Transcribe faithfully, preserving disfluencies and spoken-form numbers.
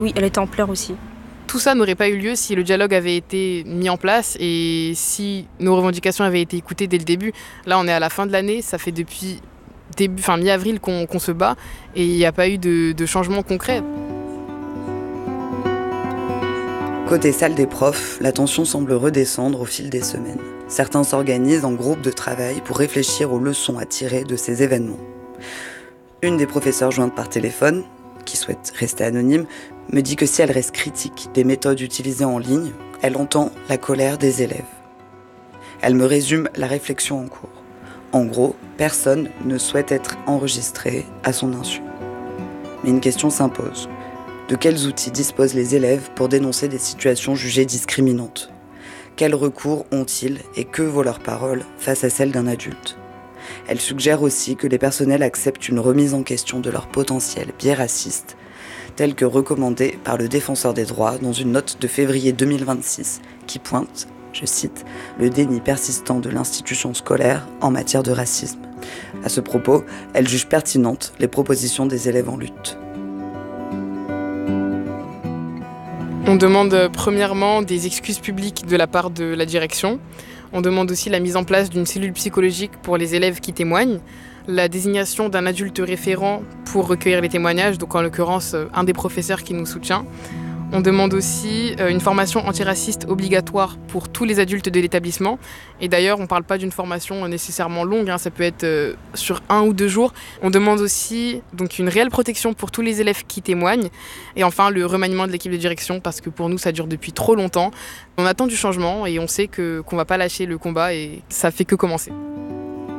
Oui, elle était en pleurs aussi. Tout ça n'aurait pas eu lieu si le dialogue avait été mis en place et si nos revendications avaient été écoutées dès le début. Là, on est à la fin de l'année, ça fait depuis début, enfin, mi-avril qu'on, qu'on se bat et il n'y a pas eu de, de changement concret. Côté salle des profs, la tension semble redescendre au fil des semaines. Certains s'organisent en groupes de travail pour réfléchir aux leçons à tirer de ces événements. Une des professeurs jointes par téléphone, qui souhaite rester anonyme, me dit que si elle reste critique des méthodes utilisées en ligne, elle entend la colère des élèves. Elle me résume la réflexion en cours. En gros, personne ne souhaite être enregistré à son insu. Mais une question s'impose. De quels outils disposent les élèves pour dénoncer des situations jugées discriminantes ? Quels recours ont-ils et que vaut leur parole face à celle d'un adulte ? Elle suggère aussi que les personnels acceptent une remise en question de leur potentiel biais raciste, tel que recommandé par le Défenseur des droits dans une note de février deux mille vingt-six qui pointe, je cite, « le déni persistant de l'institution scolaire en matière de racisme ». À ce propos, elle juge pertinentes les propositions des élèves en lutte. On demande premièrement des excuses publiques de la part de la direction. On demande aussi la mise en place d'une cellule psychologique pour les élèves qui témoignent, la désignation d'un adulte référent pour recueillir les témoignages, donc en l'occurrence un des professeurs qui nous soutient. On demande aussi une formation antiraciste obligatoire pour tous les adultes de l'établissement. Et d'ailleurs, on ne parle pas d'une formation nécessairement longue, hein, ça peut être sur un ou deux jours. On demande aussi donc, une réelle protection pour tous les élèves qui témoignent. Et enfin, le remaniement de l'équipe de direction, parce que pour nous, ça dure depuis trop longtemps. On attend du changement et on sait que, qu'on ne va pas lâcher le combat et ça fait que commencer.